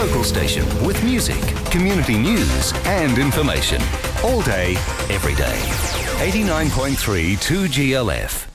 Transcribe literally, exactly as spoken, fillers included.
local station with music, community news and information. All day, every day. eighty-nine point three two G L F.